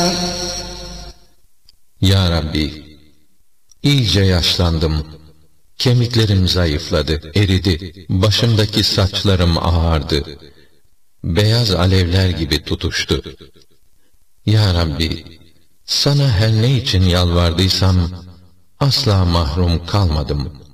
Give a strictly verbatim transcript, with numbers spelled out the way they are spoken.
Ya Rabbi, iyice yaşlandım. Kemiklerim zayıfladı, eridi. Başımdaki saçlarım ağardı. Beyaz alevler gibi tutuştu. Ya Rabbi, sana her ne için yalvardıysam asla mahrum kalmadım.